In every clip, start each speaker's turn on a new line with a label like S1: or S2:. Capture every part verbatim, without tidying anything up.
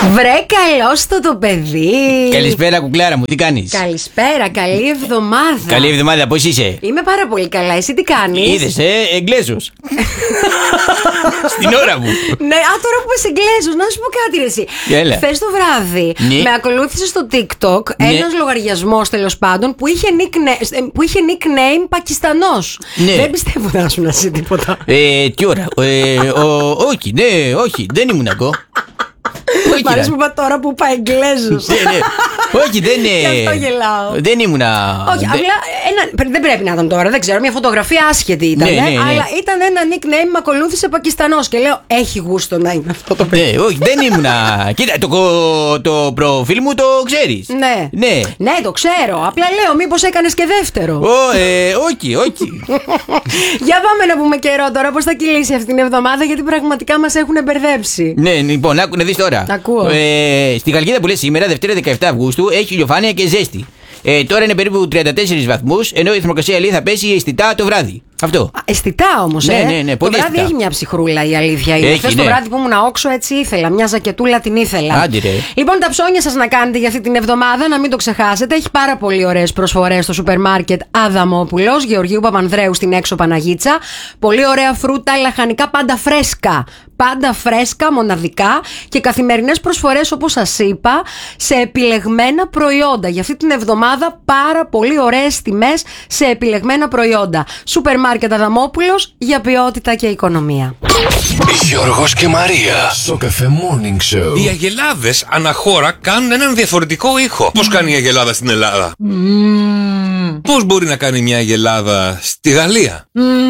S1: Βρε καλώς το το παιδί.
S2: Καλησπέρα κουκλάρα μου, τι κάνεις?
S1: Καλησπέρα, καλή εβδομάδα.
S2: Καλή εβδομάδα, πώς είσαι?
S1: Είμαι πάρα πολύ καλά, εσύ τι κάνεις?
S2: Είδες, ε, Εγγλέζος. Στην ώρα μου.
S1: Ναι, α, τώρα που είσαι Εγγλέζος, να σου πω κάτι ρε εσύ. Χθες το βράδυ
S2: ναι.
S1: με ακολούθησε στο TikTok ναι. ένας λογαριασμός τέλος πάντων που είχε nickname, που είχε nickname Πακιστανός. Ναι. Δεν πιστεύω να σου να ζει τίποτα.
S2: Ε, τι ώρα, ε, ο, όχι, ναι, όχι, δεν ήμουν εγώ.
S1: Μ' αρέσει που είπα τώρα που είπα Εγγλέζος.
S2: Ναι, ναι. Όχι, δεν είναι.
S1: Γι' αυτό γελάω.
S2: Δεν ήμουνα.
S1: Όχι,
S2: δεν...
S1: απλά ένα... δεν πρέπει να ήταν τώρα, δεν ξέρω. Μια φωτογραφία άσχετη ήταν.
S2: Ναι, ναι, ναι.
S1: Αλλά ήταν ένα nickname, με ακολούθησε Πακιστανός. Και λέω, έχει γούστο να είναι αυτό το παιδί.
S2: Ναι, όχι, δεν ήμουνα. Κοίτα, το, το προφίλ μου το ξέρεις.
S1: Ναι.
S2: ναι.
S1: Ναι, το ξέρω. Απλά λέω, μήπως έκανες και δεύτερο.
S2: Ω, ε, όχι, όχι.
S1: Για πάμε να πούμε καιρό τώρα, πώς θα κυλήσει αυτή την εβδομάδα, γιατί πραγματικά μας έχουν μπερδέψει.
S2: Ναι, λοιπόν, άκου να δεις τώρα.
S1: Ακούω.
S2: Ε, στη Χαλκίδα που λέει σήμερα, Δευτέρα δεκαεπτά Αυγούστου, έχει ηλιοφάνεια και ζέστη. Ε, τώρα είναι περίπου τριάντα τέσσερις βαθμούς, ενώ η θερμοκρασία λέει θα πέσει αισθητά το βράδυ. Αυτό. Α,
S1: αισθητά όμως,
S2: ναι,
S1: ε.
S2: Ναι, ναι, πολύ
S1: το βράδυ
S2: αισθητά.
S1: έχει μια ψυχρούλα, η αλήθεια είναι. Χθες
S2: ναι.
S1: το βράδυ που ήμουν όξω, έτσι ήθελα. Μια ζακετούλα την ήθελα.
S2: Άντε, ρε.
S1: Λοιπόν, τα ψώνια σας να κάνετε για αυτή την εβδομάδα, να μην το ξεχάσετε. Έχει πάρα πολύ ωραίες προσφορές στο σούπερ μάρκετ Αδαμόπουλος, Γεωργίου Παπανδρέου στην έξω Παναγίτσα. Πολύ ωραία φρούτα, λαχανικά πάντα φρέσκα. Πάντα φρέσκα, μοναδικά και καθημερινές προσφορές, όπως σας είπα, σε επιλεγμένα προϊόντα. Για αυτή την εβδομάδα πάρα πολύ ωραίες τιμές σε επιλεγμένα προϊόντα. Σούπερ μάρκετ Αδαμόπουλος, για ποιότητα και οικονομία.
S3: Γιώργος και Μαρία στο Cafe Morning Show.
S4: Οι αγελάδες αναχώρα κάνουν έναν διαφορετικό ήχο. Πώς κάνει η αγελάδα στην Ελλάδα?
S1: Mm.
S4: Πώς μπορεί να κάνει μια αγελάδα στη Γαλλία?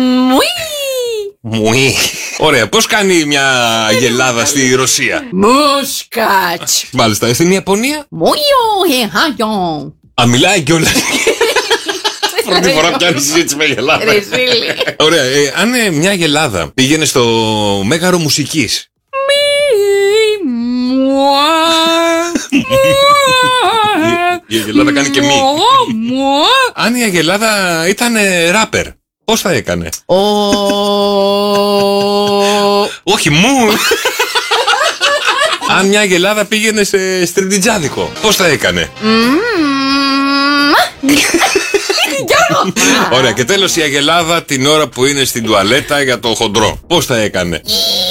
S4: Μουί. Ωραία, πώς κάνει μια αγελάδα στη Ρωσία?
S1: Μουσκάτς.
S4: Μάλιστα, στην Ιαπωνία? Α, μιλάει κιόλας. Πρώτη φορά πιάνει συζήτηση με αγελάδα. Ωραία, ε, αν ε, μια αγελάδα πήγαινε στο Μέγαρο Μουσικής. Η αγελάδα κάνει και μη. Αν η αγελάδα ήταν ράπερ, πώς θα έκανε? Όχι, μου. Αν μια αγελάδα πήγαινε σε στριντιτζάδικο, πώς θα έκανε? Ωραία, και τέλος η αγελάδα την ώρα που είναι στην τουαλέτα για το χοντρό, πώς θα έκανε?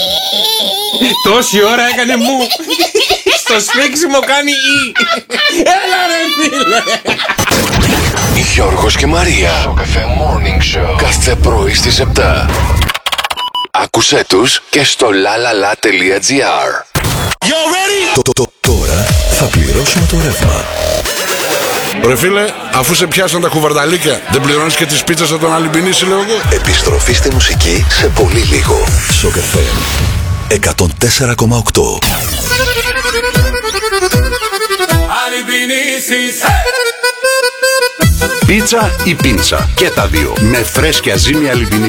S4: Τόση ώρα έκανε μου. Στο σφίξιμο κάνει ή. Έλα ρε φίλε.
S3: Γιώργος και Μαρία στο Cafe Morning Show. Κάθε πρωί στις επτά. Άκουσέ τους και στο lalala.gr.
S5: Το, το, το, τώρα θα πληρώσουμε το ρεύμα.
S6: Ρε φίλε, αφού σε πιάσαν τα κουβαρνταλίκια, δεν πληρώνεις και τις πίτσες από τον Αλυμπινίση, λέω εγώ.
S5: Επιστροφή στη μουσική σε πολύ λίγο. Στο Cafe εκατόν τέσσερα κόμμα οκτώ.
S7: Πίτσα ή πίτσα, και τα δύο, με φρέσκια ζύμη Αλυμπινίση.